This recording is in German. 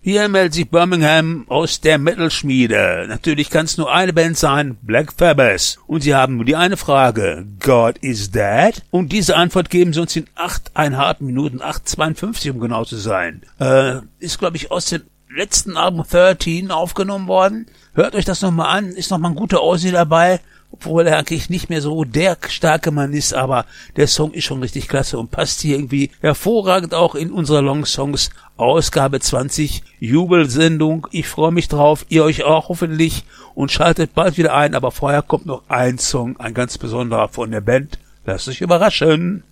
Hier meldet sich Birmingham aus der Metal-Schmiede. Natürlich kann es nur eine Band sein, Black Sabbath. Und sie haben nur die eine Frage, God is Dead? Und diese Antwort geben sie uns in 8,5 Minuten, 8,52 um genau zu sein. Ist, glaube ich, aus dem letzten Album 13 aufgenommen worden. Hört euch das nochmal an, ist nochmal ein guter Aussie dabei. Obwohl er eigentlich nicht mehr so der starke Mann ist, aber der Song ist schon richtig klasse und passt hier irgendwie hervorragend auch in unserer Long Songs Ausgabe 20 Jubelsendung. Ich freue mich drauf, ihr euch auch hoffentlich und schaltet bald wieder ein, aber vorher kommt noch ein Song, ein ganz besonderer von der Band. Lasst euch überraschen.